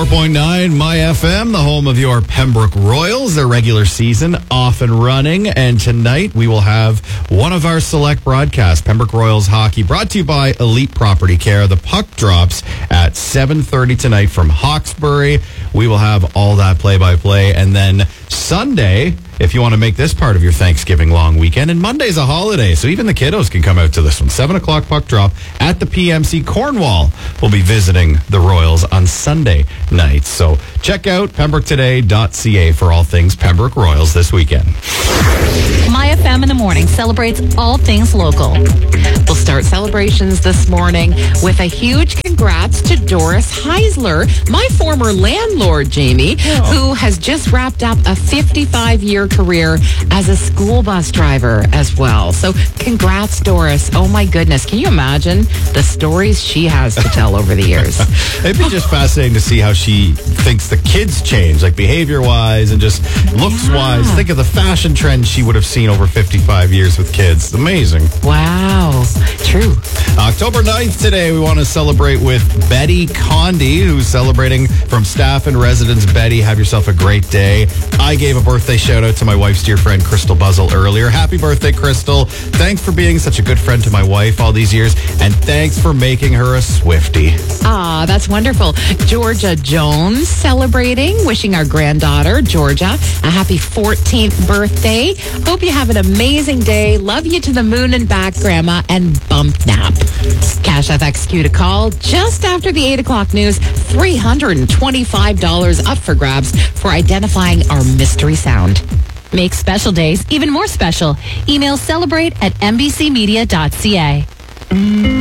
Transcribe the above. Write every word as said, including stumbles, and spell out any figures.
four point nine My F M, the home of your Pembroke Royals, their regular season off and running. And tonight we will have one of our select broadcasts, Pembroke Royals hockey, brought to you by Elite Property Care. The puck drops at seven thirty tonight from Hawkesbury. We will have all that play-by-play. And then Sunday, if you want to make this part of your Thanksgiving long weekend, and Monday's a holiday, so even the kiddos can come out to this one. seven o'clock puck drop at the P M C. Cornwall will be visiting the Royals on Sunday nights. So check out pembroke today dot c a for all things Pembroke Royals this weekend. My F M in the morning celebrates all things local. We'll start celebrations this morning with a huge congrats to Doris Heisler, my former landlord, Jamie, oh. who has just wrapped up a fifty-five-year career as a school bus driver as well. So congrats, Doris. Oh, my goodness. Can you imagine the stories she has to tell over the years? It'd be just fascinating to see how she thinks the kids change, like behavior-wise and just looks-wise. Yeah. Think of the fashion trends she would have seen over fifty-five years with kids. Amazing. Wow. True. October ninth today, we want to celebrate with Betty Condi, who's celebrating from staff and residents. Betty, have yourself a great day. I gave a birthday shout-out to my wife's dear friend, Crystal Buzzle, earlier. Happy birthday, Crystal. Thanks for being such a good friend to my wife all these years, and thanks for making her a Swiftie. Ah, that's wonderful. Georgia Jones celebrating, wishing our granddaughter, Georgia, a happy fourteenth birthday. Hope you have an amazing day. Love you to the moon and back, Grandma, and bump nap. Cash F X Q to call just after the eight o'clock news. three hundred twenty-five dollars up for grabs for identifying our mystery sound. Make special days even more special. Email celebrate at m b c media dot c a.